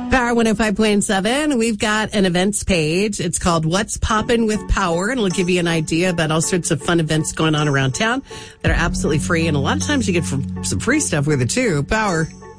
Power 105.7. We've got an events page. It's called What's Poppin' with Power, and it'll give you an idea about all sorts of fun events going on around town that are absolutely free. And a lot of times you get some free stuff with it too. Power.